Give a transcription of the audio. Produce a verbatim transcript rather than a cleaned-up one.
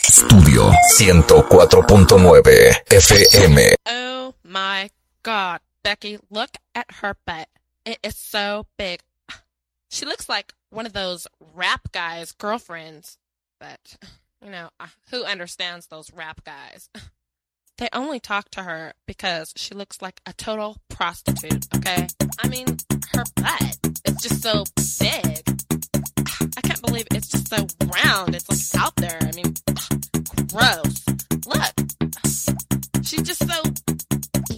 Studio ciento cuatro punto nueve F M. Oh my God, Becky, look at her butt. It is so big. She looks like one of those rap guys' girlfriends. But, you know, who understands those rap guys? They only talk to her because she looks like a total prostitute, okay? I mean, her butt is just so big. I can't believe it's just so round. It's like